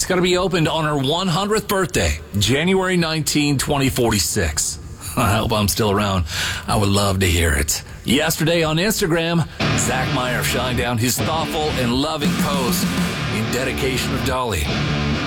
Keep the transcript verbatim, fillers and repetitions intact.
It's going to be opened on her one hundredth birthday, January nineteenth, twenty forty-six. I hope I'm still around. I would love to hear it. Yesterday on Instagram, Zach Meyer shined down his thoughtful and loving post in dedication of Dolly.